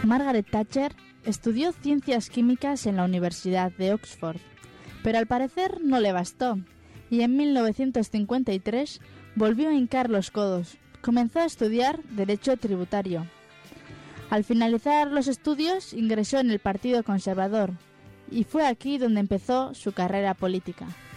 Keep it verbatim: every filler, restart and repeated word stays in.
Margaret Thatcher estudió ciencias químicas en la Universidad de Oxford, pero al parecer no le bastó, y en mil novecientos cincuenta y tres volvió a hincar los codos. Comenzó a estudiar Derecho Tributario. Al finalizar los estudios ingresó en el Partido Conservador, y fue aquí donde empezó su carrera política.